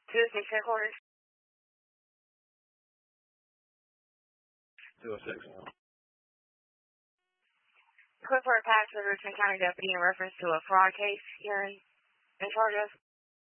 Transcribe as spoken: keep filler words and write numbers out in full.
Two oh six headquarters. two oh six. Quick for a pass for the Richmond County deputy in reference to a fraud case you're in, in charge of.